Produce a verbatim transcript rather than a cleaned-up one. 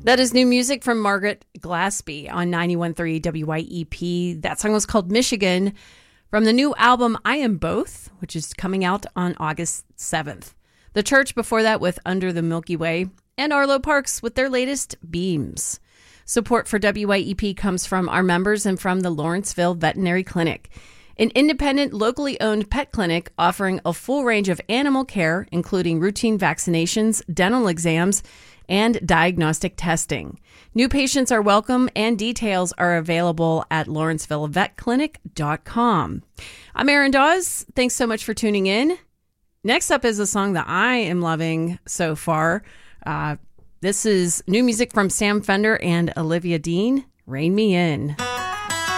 That is new music from Margaret Glaspie on ninety-one point three W Y E P. That song was called Michigan from the new album I Am Both, which is coming out on August seventh. The Church before that with Under the Milky Way, and Arlo Parks with their latest Beams. Support for W Y E P comes from our members and from the Lawrenceville Veterinary Clinic, an independent, locally owned pet clinic offering a full range of animal care, including routine vaccinations, dental exams, and diagnostic testing. New patients are welcome, and details are available at lawrenceville vet clinic dot com. I'm Erin Dawes. Thanks so much for tuning in. Next up is a song that I am loving so far. Uh, this is new music from Sam Fender and Olivia Dean, Rain Me In.